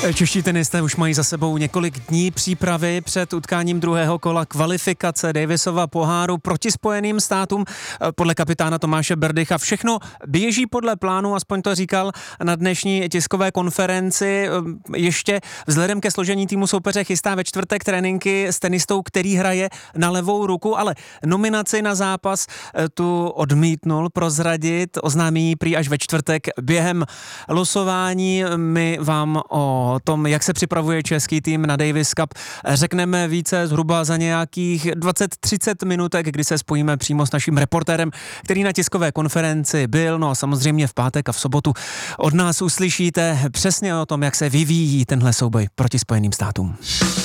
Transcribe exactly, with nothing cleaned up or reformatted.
Čeští tenisté už mají za sebou několik dní přípravy před utkáním druhého kola kvalifikace Davisova poháru proti Spojeným státům. Podle kapitána Tomáše Berdycha všechno běží podle plánu, aspoň to říkal na dnešní tiskové konferenci. Ještě vzhledem ke složení týmu soupeře chystá ve čtvrtek tréninky s tenistou, který hraje na levou ruku, ale nominaci na zápas tu odmítnul prozradit, oznámí ji prý až ve čtvrtek během losování. My vám o O tom, jak se připravuje český tým na Davis Cup, řekneme více zhruba za nějakých dvacet třicet minutek, kdy se spojíme přímo s naším reportérem, který na tiskové konferenci byl. No a samozřejmě v pátek a v sobotu od nás uslyšíte přesně o tom, jak se vyvíjí tenhle souboj proti Spojeným státům.